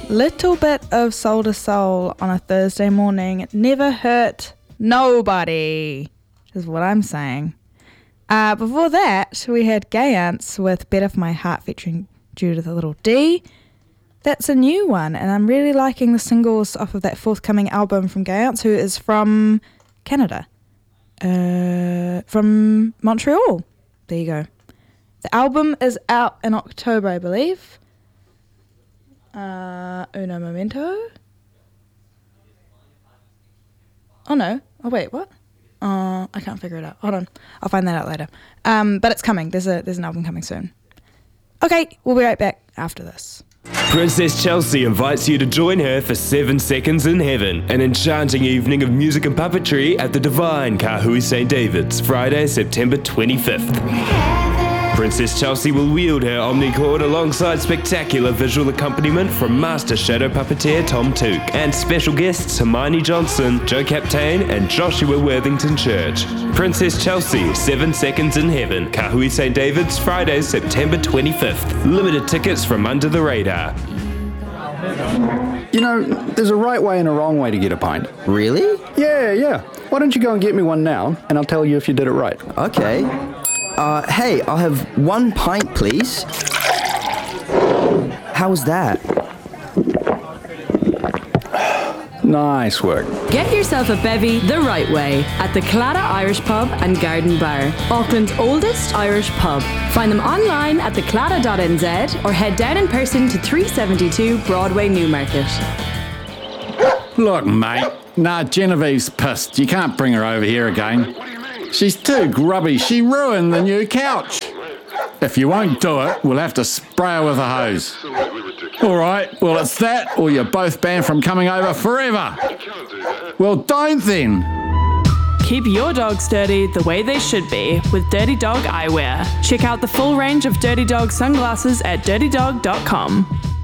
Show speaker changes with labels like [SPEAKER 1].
[SPEAKER 1] Little bit of Soul to Soul on a Thursday morning never hurt nobody, is what I'm saying. Before that, we had Gay Ants with Better For My Heart featuring Judith a Little D. That's a new one, and I'm really liking the singles off of that forthcoming album from Gay Ants, who is from Canada. From Montreal. There you go. The album is out in October, I believe. Uno momento. Oh no. Oh wait, what? I can't figure it out. Hold on. I'll find that out later. But it's coming. There's an album coming soon. Okay, we'll be right back after this.
[SPEAKER 2] Princess Chelsea invites you to join her for 7 Seconds in Heaven, an enchanting evening of music and puppetry at the Divine Kahui St. David's, Friday, September 25th. Princess Chelsea will wield her omnicord alongside spectacular visual accompaniment from master shadow puppeteer Tom Took and special guests Hermione Johnson, Joe Captain and Joshua Worthington Church. Princess Chelsea, 7 Seconds in Heaven, Kahui St. David's, Friday, September 25th. Limited tickets from Under the Radar.
[SPEAKER 3] You know, there's a right way and a wrong way to get a pint.
[SPEAKER 4] Really?
[SPEAKER 3] Yeah. Why don't you go and get me one now, and I'll tell you if you did it right.
[SPEAKER 4] Okay. Hey, I'll have 1 pint, please. How was that?
[SPEAKER 3] Nice work.
[SPEAKER 5] Get yourself a bevy the right way at the Claddagh Irish Pub and Garden Bar, Auckland's oldest Irish pub. Find them online at thecladdagh.nz or head down in person to 372 Broadway Newmarket.
[SPEAKER 6] Look, mate. Nah, Genevieve's pissed. You can't bring her over here again. She's too grubby. She ruined the new couch. If you won't do it, we'll have to spray her with a hose. All right, well, it's that, or you're both banned from coming over forever. Well, don't then.
[SPEAKER 7] Keep your dogs dirty the way they should be with Dirty Dog Eyewear. Check out the full range of Dirty Dog sunglasses at dirtydog.com.